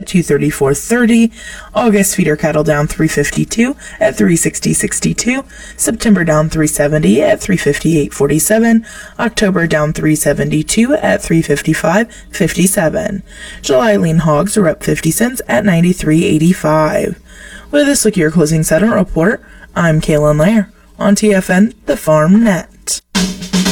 234.30. August feeder cattle down 352 at 360.62. September down 370 at 358.47. October down 372 at 355.57. July lean hogs are up 50 cents at 93.85. With this look at your closing settlement report, I'm Kaylin Lair on TFN, the Farm Net.